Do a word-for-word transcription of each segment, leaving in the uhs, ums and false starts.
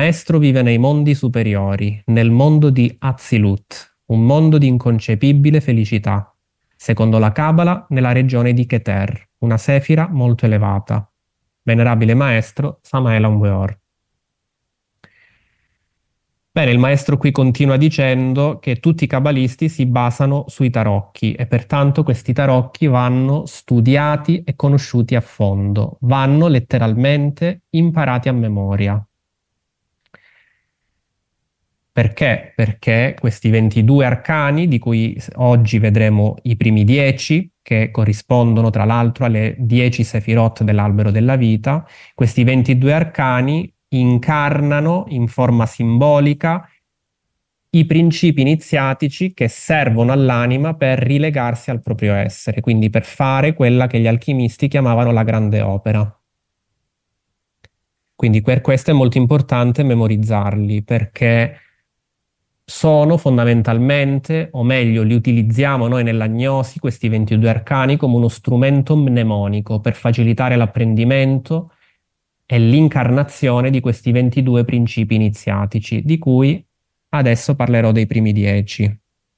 maestro vive nei mondi superiori, nel mondo di Azilut, un mondo di inconcepibile felicità. Secondo la Cabala, nella regione di Keter, una sefira molto elevata. Venerabile maestro Samael Aun Weor. Bene, il maestro qui continua dicendo che tutti i cabalisti si basano sui tarocchi e pertanto questi tarocchi vanno studiati e conosciuti a fondo, vanno letteralmente imparati a memoria. Perché? Perché questi ventidue arcani, di cui oggi vedremo i primi dieci, che corrispondono tra l'altro alle dieci sefirot dell'albero della vita, questi ventidue arcani incarnano in forma simbolica i principi iniziatici che servono all'anima per rilegarsi al proprio essere, quindi per fare quella che gli alchimisti chiamavano la grande opera. Quindi per questo è molto importante memorizzarli, perché sono fondamentalmente, o meglio, li utilizziamo noi nell'agnosi, questi ventidue arcani, come uno strumento mnemonico per facilitare l'apprendimento e l'incarnazione di questi ventidue principi iniziatici, di cui adesso parlerò dei primi dieci.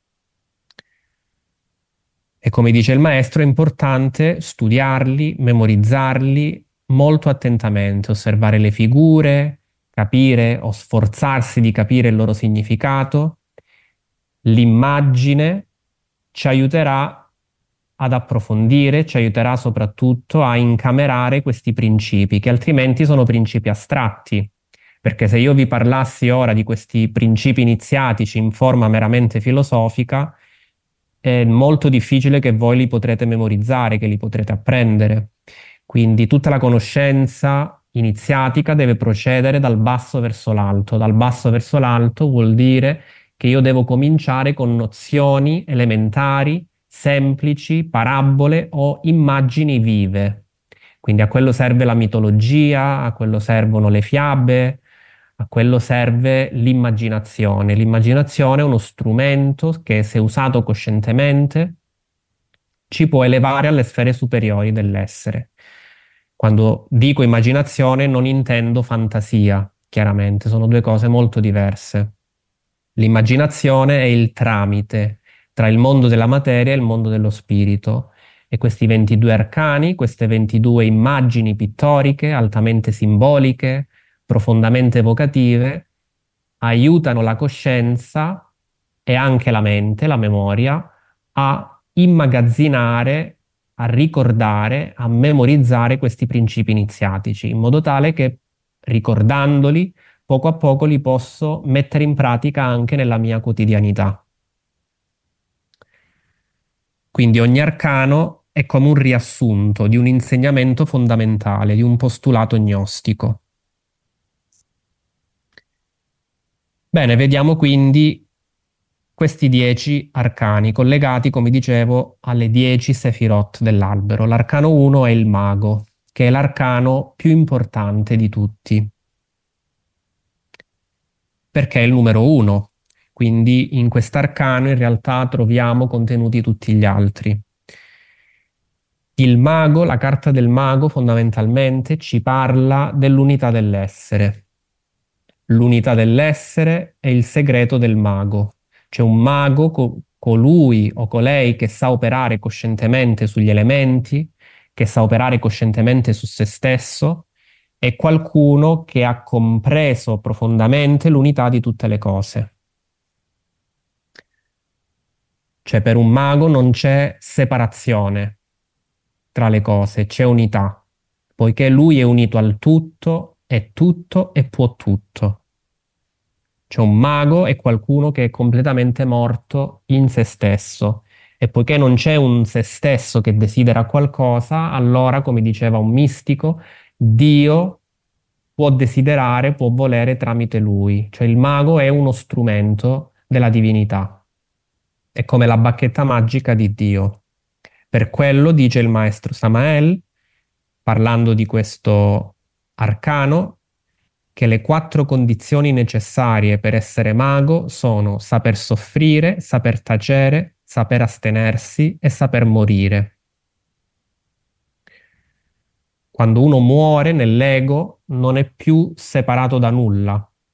E come dice il maestro, è importante studiarli, memorizzarli molto attentamente, osservare le figure, capire o sforzarsi di capire il loro significato. L'immagine ci aiuterà ad approfondire, ci aiuterà soprattutto a incamerare questi principi, che altrimenti sono principi astratti. Perché se io vi parlassi ora di questi principi iniziatici in forma meramente filosofica, è molto difficile che voi li potrete memorizzare, che li potrete apprendere. Quindi tutta la conoscenza iniziatica deve procedere dal basso verso l'alto. Dal basso verso l'alto vuol dire che io devo cominciare con nozioni elementari, semplici, parabole o immagini vive. Quindi a quello serve la mitologia, a quello servono le fiabe, a quello serve l'immaginazione. L'immaginazione è uno strumento che, se usato coscientemente, ci può elevare alle sfere superiori dell'essere. Quando dico immaginazione non intendo fantasia, chiaramente, sono due cose molto diverse. L'immaginazione è il tramite tra il mondo della materia e il mondo dello spirito. E questi ventidue arcani, queste ventidue immagini pittoriche altamente simboliche, profondamente evocative, aiutano la coscienza e anche la mente, la memoria, a immagazzinare, a ricordare, a memorizzare questi principi iniziatici, in modo tale che, ricordandoli, poco a poco li posso mettere in pratica anche nella mia quotidianità. Quindi ogni arcano è come un riassunto di un insegnamento fondamentale, di un postulato gnostico. Bene, vediamo quindi questi dieci arcani, collegati, come dicevo, alle dieci sefirot dell'albero. L'arcano uno è il mago, che è l'arcano più importante di tutti, perché è il numero uno. Quindi in quest'arcano in realtà troviamo contenuti tutti gli altri. Il mago, la carta del mago, fondamentalmente ci parla dell'unità dell'essere. L'unità dell'essere è il segreto del mago. C'è un mago, co- colui o colei che sa operare coscientemente sugli elementi, che sa operare coscientemente su se stesso, è qualcuno che ha compreso profondamente l'unità di tutte le cose. Cioè per un mago non c'è separazione tra le cose, c'è unità, poiché lui è unito al tutto, è tutto e può tutto. Cioè un mago è qualcuno che è completamente morto in se stesso e poiché non c'è un se stesso che desidera qualcosa, allora, come diceva un mistico, Dio può desiderare, può volere tramite lui. Cioè il mago è uno strumento della divinità, è come la bacchetta magica di Dio. Per quello dice il maestro Samael, parlando di questo arcano, che le quattro condizioni necessarie per essere mago sono saper soffrire, saper tacere, saper astenersi e saper morire. Quando uno muore nell'ego non è più separato da nulla,